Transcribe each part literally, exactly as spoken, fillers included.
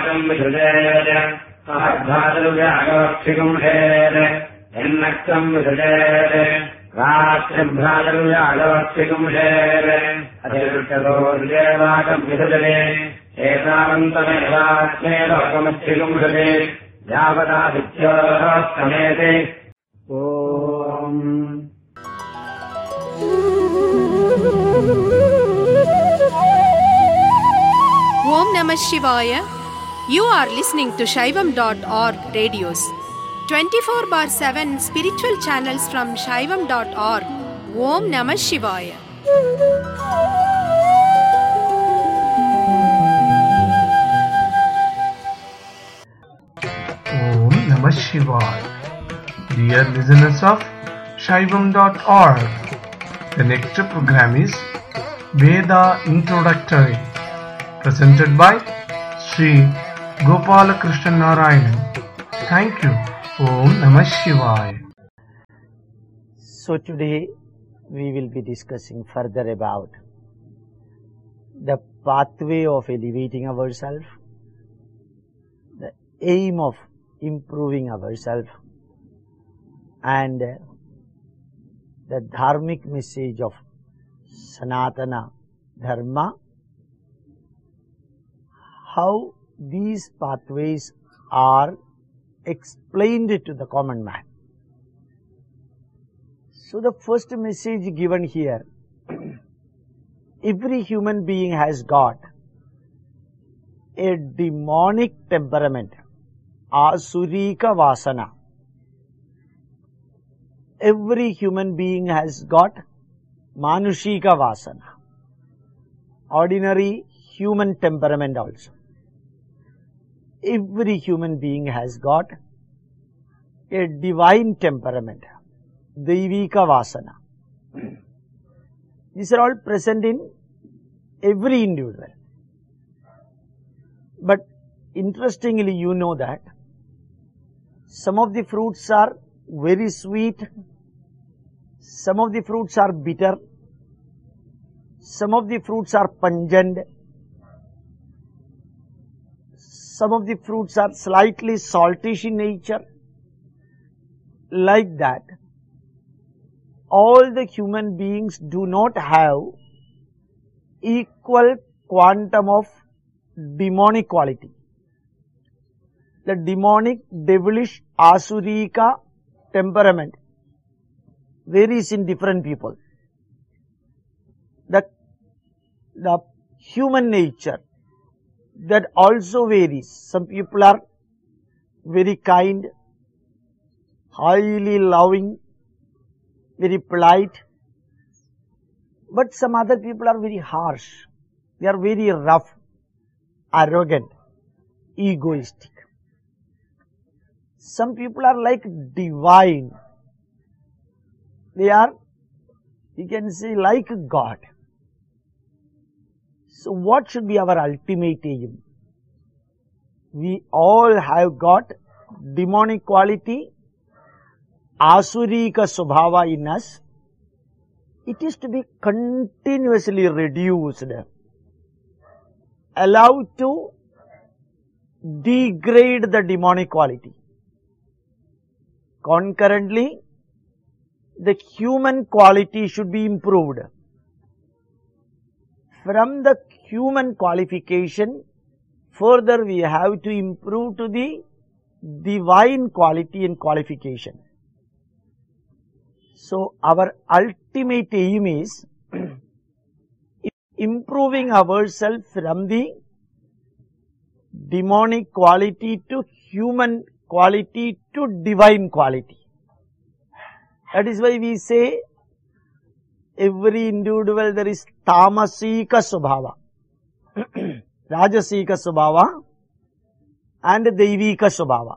Yavadam Vidhudet, Ahadbhadavyagavakshigam Shed, Ennaktam Vidhudet, Rashtrabhadavyagavakshigam Shed, Adhirutadorjevakam Vidhudet, Esavantamevasme Lokamashigam Shed, Yavadaditya Samete. Om. Om Namah Shivaya. You are listening to Shaivam dot org radios. twenty-four bar seven spiritual channels from Shaivam dot org. Om Namah Shivaya. Om Namah Shivaya. Dear listeners of Shaivam dot org, the next program is Veda Introductory, presented by Sri Gopala Krishna Narayanan. Thank you. Om Namah Shivaya. So today we will be discussing further about the pathway of elevating ourselves, the aim of improving ourselves, and the dharmic message of Sanatana Dharma, how these pathways are explained to the common man. So the first message given here, every human being has got a demonic temperament, asurika vasana. Every human being has got manushika vasana, ordinary human temperament also. Every human being has got a divine temperament, Daivika Vasana. These are all present in every individual. But interestingly, you know that some of the fruits are very sweet, some of the fruits are bitter, some of the fruits are pungent, some of the fruits are slightly saltish in nature. Like that, all the human beings do not have equal quantum of demonic quality. The demonic, devilish, asurika temperament varies in different people. The, the human nature, that also varies. Some people are very kind, highly loving, very polite, but some other people are very harsh. They are very rough, arrogant, egoistic. Some people are like divine. They are, you can say, like God. So what should be our ultimate aim? We all have got demonic quality, asurika subhava in us. It is to be continuously reduced, allowed to degrade the demonic quality. Concurrently, the human quality should be improved. From the human qualification, further we have to improve to the divine quality and qualification. So our ultimate aim is improving ourselves from the demonic quality to human quality to divine quality. That is why we say every individual there is tamasika subhava, rajasika subhava and daivika subhava.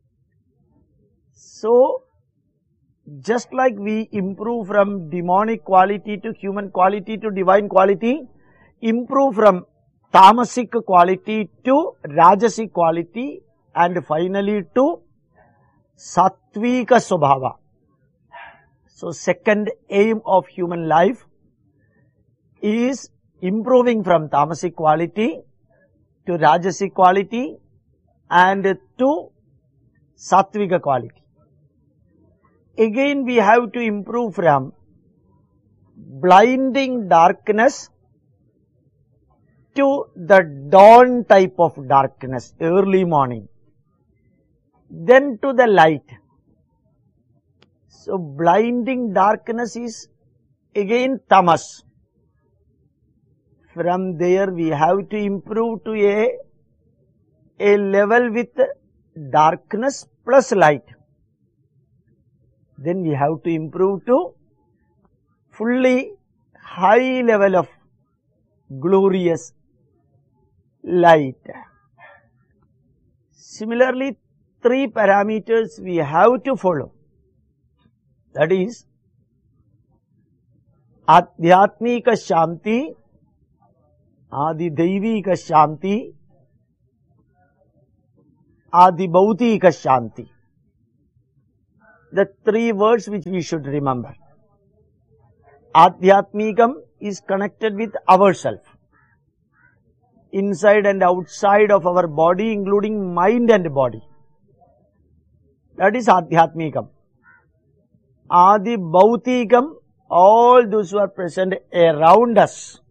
So, just like we improve from demonic quality to human quality to divine quality, improve from tamasic quality to rajasic quality and finally to sattvika subhava. So, second aim of human life is improving from tamasic quality to rajasic quality and to Sattvika quality. Again we have to improve from blinding darkness to the dawn type of darkness, early morning, then to the light. So blinding darkness is again tamas. From there we have to improve to a, a level with darkness plus light. Then we have to improve to fully high level of glorious light. Similarly, three parameters we have to follow. That is, Adhyatmika Shanti, Adi Daivika Shanti, Adi Bhautika Shanti. The three words which we should remember. Adhyatmikam is connected with ourself, inside and outside of our body, including mind and body. That is Adhyatmikam. Adi Bhautikam, all those who are present around us.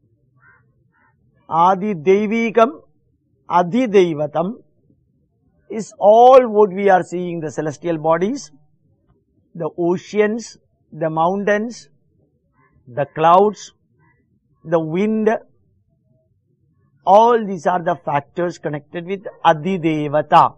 Adi Devikam, Adi Devatam is all what we are seeing, the celestial bodies, the oceans, the mountains, the clouds, the wind. All these are the factors connected with Adi Devata.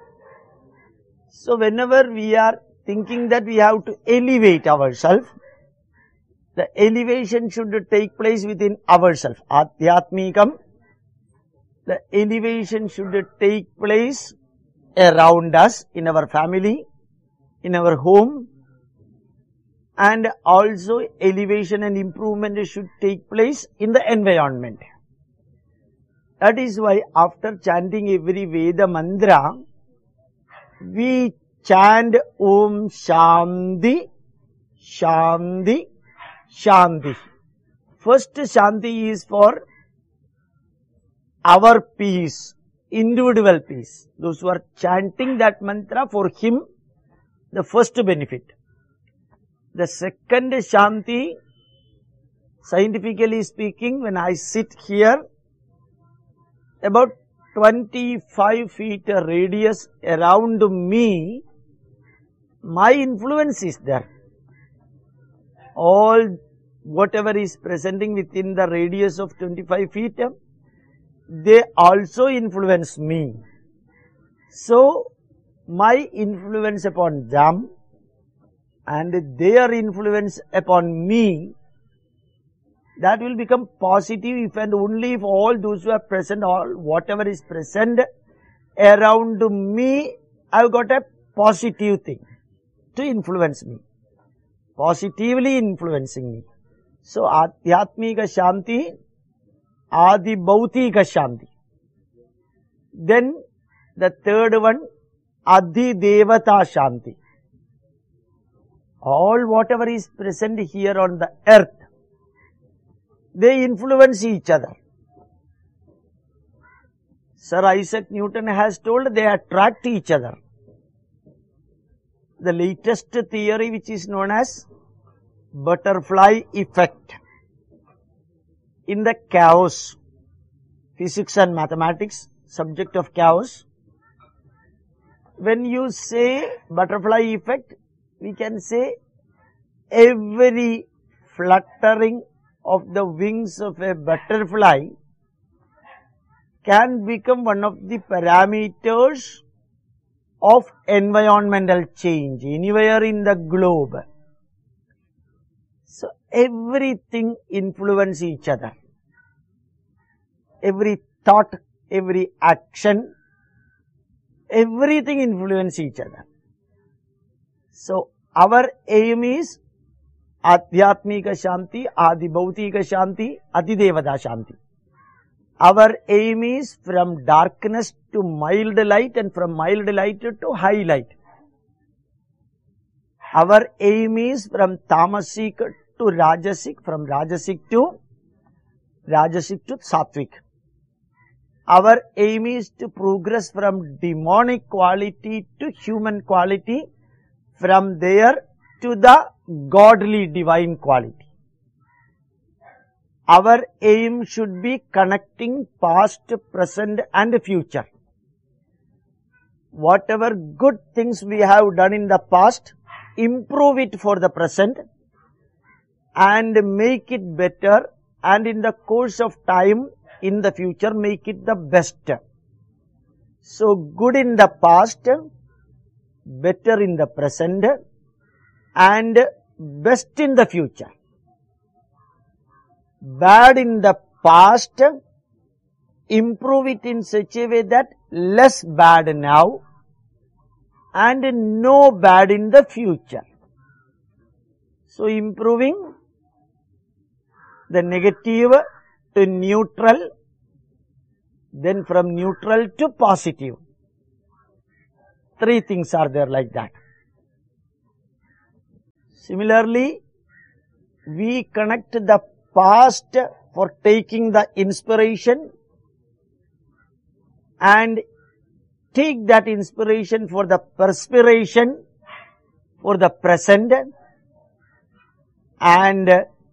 So whenever we are thinking that we have to elevate ourselves, the elevation should take place within ourselves. Adhyatmikam, the elevation should take place around us, in our family, in our home, and also elevation and improvement should take place in the environment. That is why after chanting every Veda mantra, we chant Om Shanti, Shanti, Shanti. First Shanti is for our peace, individual peace. Those who are chanting that mantra, for him, the first benefit. The second Shanti, scientifically speaking, when I sit here, about twenty-five feet radius around me, my influence is there. All whatever is presenting within the radius of twenty-five feet, they also influence me. So, my influence upon them and their influence upon me, that will become positive if and only if all those who are present, all whatever is present around me, I have got a positive thing to influence me, positively influencing me. So, Adhyatmika Shanti, Adi Bhautika Shanti. Then the third one, Adi Devata Shanti. All whatever is present here on the earth, they influence each other. Sir Isaac Newton has told they attract each other. The latest theory, which is known as butterfly effect, in the chaos, physics and mathematics, subject of chaos, when you say butterfly effect, we can say every fluttering of the wings of a butterfly can become one of the parameters of environmental change anywhere in the globe. So, everything influences each other. Every thought, every action, everything influences each other. So, our aim is Adhyatmika Shanti, Adi Bhautika Shanti, Adi Devata Shanti. Our aim is from darkness to mild light and from mild light to high light. Our aim is from Tamasic to Rajasic, from Rajasic to Rajasic to Sattvic. our aim is to progress from demonic quality to human quality, from there to the godly divine quality. Our aim should be connecting past, present and future. Whatever good things we have done in the past, improve it for the present and make it better, and in the course of time in the future make it the best. So good in the past, better in the present and best in the future. Bad in the past, improve it in such a way that less bad now and no bad in the future. So improving the negative to neutral, then from neutral to positive. Three things are there like that. Similarly, we connect the past for taking the inspiration and take that inspiration for the perspiration for the present and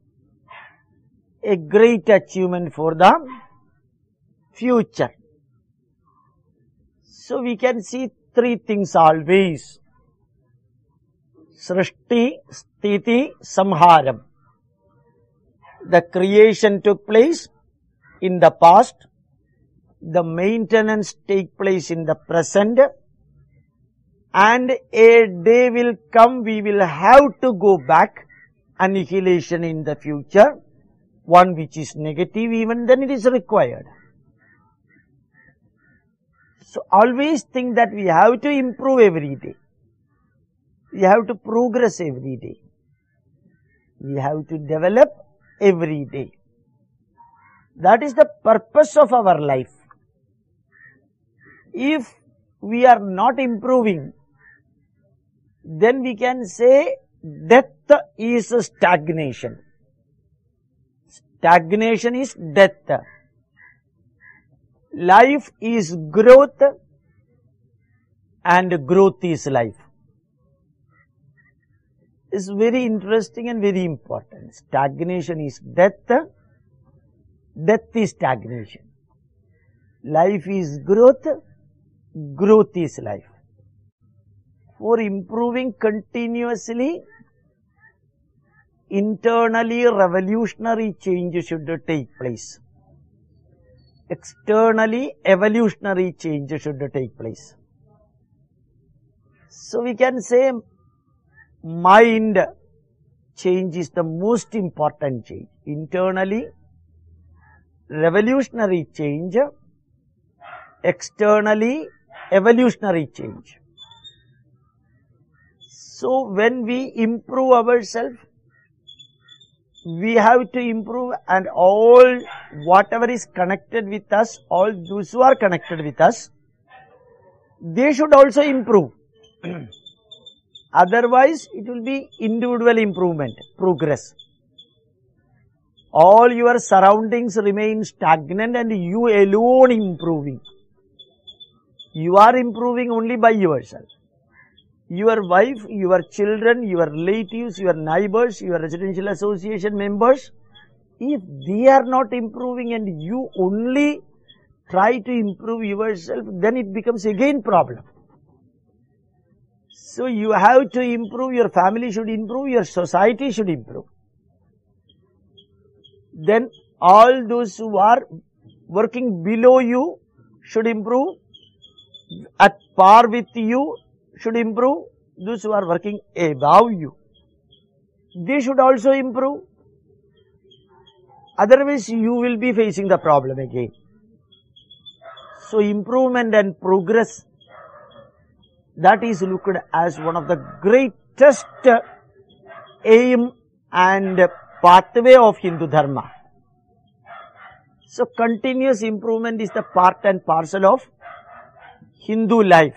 a great achievement for the future. So we can see three things always. Srishti, Sthiti, Samharam. The creation took place in the past, the maintenance take place in the present, and a day will come we will have to go back, annihilation in the future, one which is negative, even then it is required. So always think that we have to improve every day. We have to progress every day. We have to develop every day. That is the purpose of our life. If we are not improving, then we can say death is stagnation. Stagnation is death. Life is growth and growth is life. It's very interesting and very important. Stagnation is death. Death is stagnation. Life is growth. Growth is life. For improving continuously, internally revolutionary change should take place. Externally evolutionary change should take place. So we can say mind change is the most important change. Internally revolutionary change, externally evolutionary change. So when we improve ourselves, we have to improve, and all whatever is connected with us, all those who are connected with us, they should also improve. Otherwise, it will be individual improvement, progress. All your surroundings remain stagnant and you alone improving. You are improving only by yourself. Your wife, your children, your relatives, your neighbors, your residential association members, if they are not improving and you only try to improve yourself, then it becomes again problem. So you have to improve, your family should improve, your society should improve. Then all those who are working below you should improve, at par with you should improve, those who are working above you, they should also improve. Otherwise you will be facing the problem again. So improvement and progress, that is looked as one of the greatest aim and pathway of Hindu Dharma. So continuous improvement is the part and parcel of Hindu life.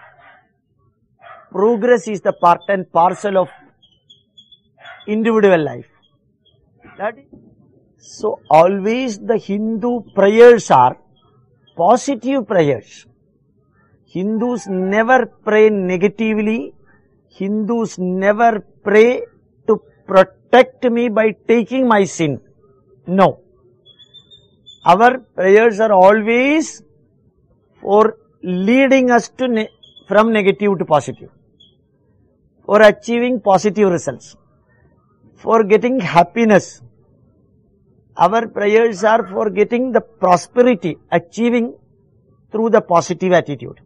Progress is the part and parcel of individual life. That is, so always the Hindu prayers are positive prayers. Hindus never pray negatively. Hindus never pray to protect me by taking my sin. No. Our prayers are always for leading us to ne from negative to positive, for achieving positive results, for getting happiness. Our prayers are for getting the prosperity, achieving through the positive attitude.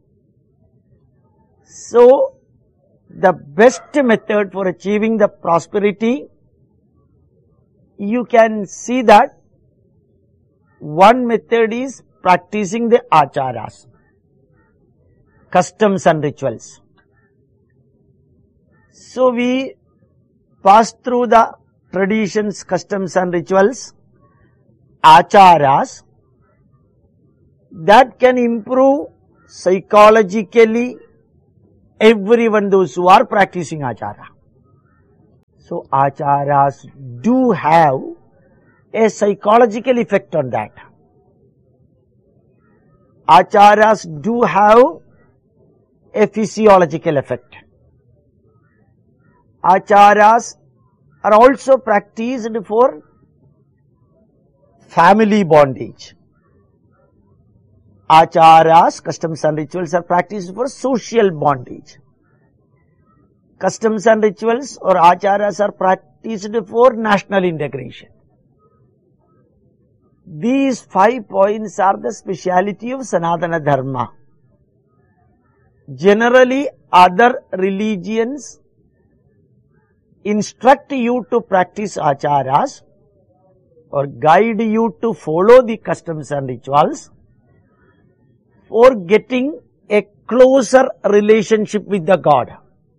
So, the best method for achieving the prosperity, you can see that one method is practicing the acharas, customs and rituals. So, we pass through the traditions, customs and rituals, acharas, that can improve psychologically everyone, those who are practicing achara. So, acharas do have a psychological effect on that. Acharas do have a physiological effect. Acharas are also practiced for family bondage. Acharas, customs and rituals are practiced for social bondage. Customs and rituals or acharas are practiced for national integration. These five points are the speciality of Sanatana Dharma. Generally, other religions instruct you to practice acharas or guide you to follow the customs and rituals for getting a closer relationship with the God.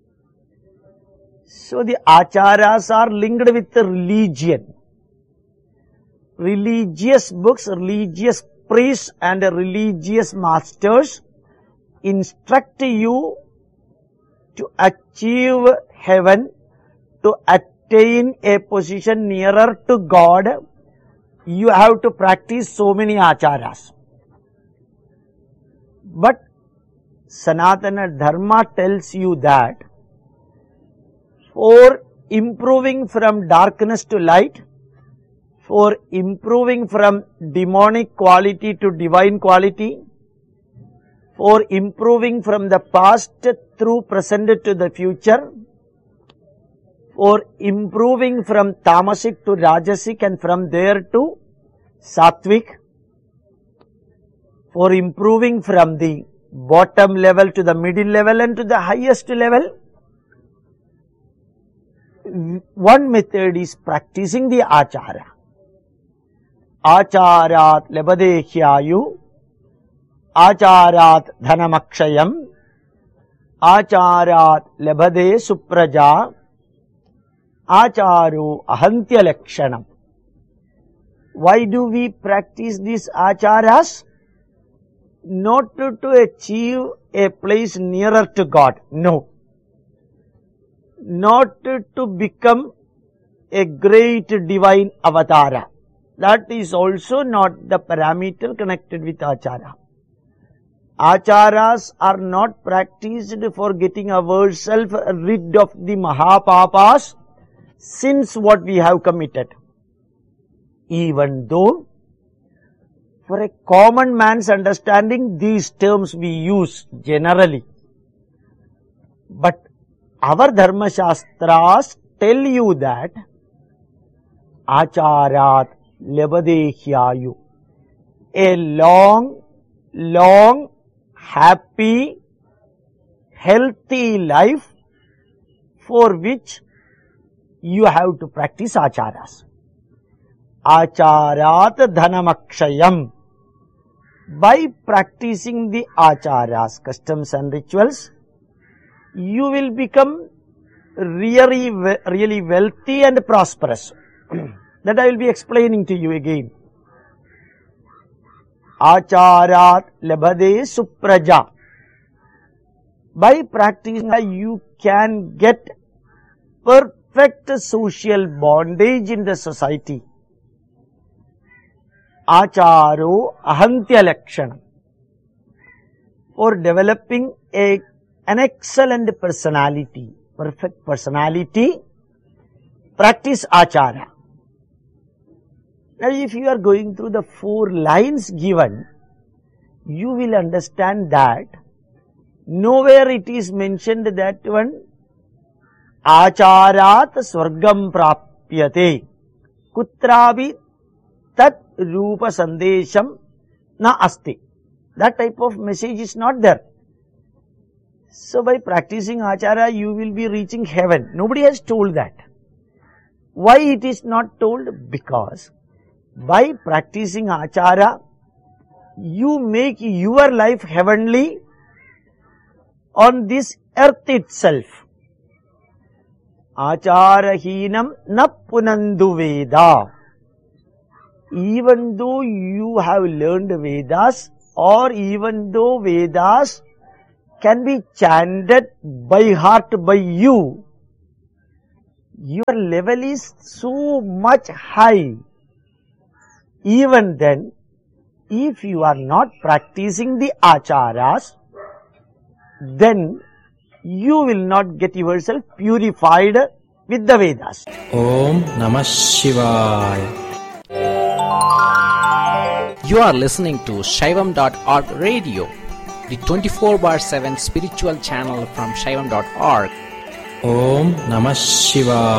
So, the acharas are linked with the religion. Religious books, religious priests and religious masters instruct you to achieve heaven, to attain a position nearer to God. You have to practice so many acharas. But Sanatana Dharma tells you that for improving from darkness to light, for improving from demonic quality to divine quality, for improving from the past through present to the future, for improving from tamasic to rajasic and from there to sattvic, for improving from the bottom level to the middle level and to the highest level, one method is practicing the achara. Acharat labadehyayu, acharat dhanamakshayam, acharat labade supraja, acharu ahantya lakshanam. Why do we practice these acharas? Not to, to achieve a place nearer to God, no. Not to, to become a great divine avatara. That is also not the parameter connected with achara. Acharas are not practiced for getting ourselves rid of the mahapapas, sins what we have committed. Even though for a common man's understanding, these terms we use generally. But our Dharma Shastras tell you that acharat labadehyayu, a long, long, happy, healthy life for which you have to practice acharas. Acharat dhanamakshayam. By practicing the acharas, customs and rituals, you will become really, really wealthy and prosperous. That I will be explaining to you again. Acharat labade supraja. By practicing, you can get perfect social bondage in the society. Acharo ahantya lakshanam. for developing a, an excellent personality, perfect personality, practice achara. Now if you are going through the four lines given, you will understand that nowhere it is mentioned that one acharat swargam prapyate kutrabi tat rupa sandesham na asti. That type of message is not there. So by practicing achara you will be reaching heaven. Nobody has told that. Why it is not told? Because by practicing achara you make your life heavenly on this earth itself. Acharahinam na punandu Veda. Even though you have learned Vedas, or even though Vedas can be chanted by heart by you, your level is so much high. Even then, if you are not practicing the acharas, then you will not get yourself purified with the Vedas. Om Namah Shivaya. You are listening to Shaivam dot org radio, the twenty-four bar seven spiritual channel from Shaivam dot org. Om Namah Shivaya.